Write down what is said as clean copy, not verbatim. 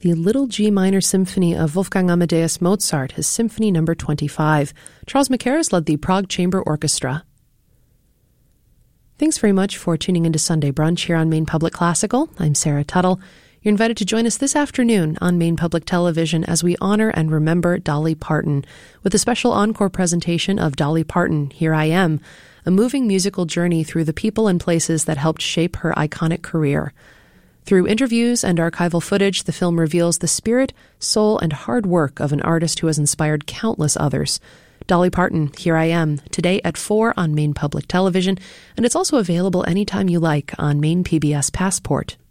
the Little G Minor Symphony of Wolfgang Amadeus Mozart, his Symphony No. 25. Charles Mackerras led the Prague Chamber Orchestra. Thanks very much for tuning into Sunday Brunch here on Maine Public Classical. I'm Sarah Tuttle. You're invited to join us this afternoon on Maine Public Television as we honor and remember Dolly Parton with a special encore presentation of Dolly Parton, Here I Am, a moving musical journey through the people and places that helped shape her iconic career. Through interviews and archival footage, the film reveals the spirit, soul, and hard work of an artist who has inspired countless others. Dolly Parton, Here I Am, today at 4 on Maine Public Television, and it's also available anytime you like on Maine PBS Passport.